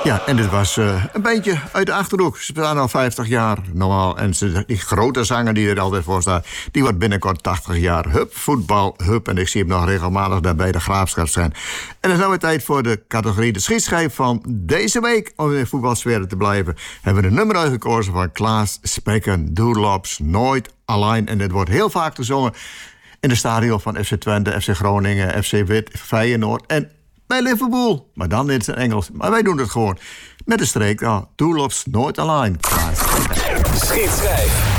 Ja, en dit was een bandje uit de Achterhoek. Ze bestaan al 50 jaar normaal. En die grote zanger die er altijd voor staat, die wordt binnenkort 80 jaar. Hup, voetbal, hup. En ik zie hem nog regelmatig daar bij de Graafschap zijn. En dan is nou weer tijd voor de categorie de schietschijf van deze week. Om in de voetbalsfeer te blijven, hebben we een nummer uitgekozen van Klaas Spekken. Doorlops, nooit alleen. En dit wordt heel vaak gezongen in de stadion van FC Twente, FC Groningen, FC Wit, Feyenoord en bij Liverpool. Maar dan in het Engels. Maar wij doen het gewoon met de streek. Doorlops, nooit alleen. Klaas Spekken. Schietschijf.